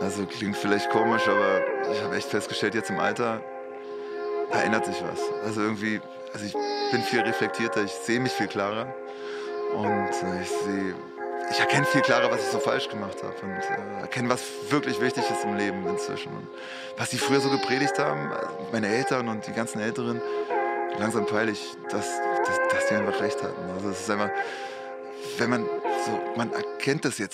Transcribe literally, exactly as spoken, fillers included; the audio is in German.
Also, klingt vielleicht komisch, aber ich habe echt festgestellt, jetzt im Alter, da ändert sich was. Also, irgendwie also, ich bin viel reflektierter, ich sehe mich viel klarer und, äh, ich sehe ich erkenne viel klarer, was ich so falsch gemacht habe und, äh, erkenne, was wirklich wichtig ist im Leben inzwischen. Und was die früher so gepredigt haben, äh, meine Eltern und die ganzen Älteren, langsam peile ich, dass dass dass die einfach recht hatten. Also, es ist einfach wenn man so man erkennt das jetzt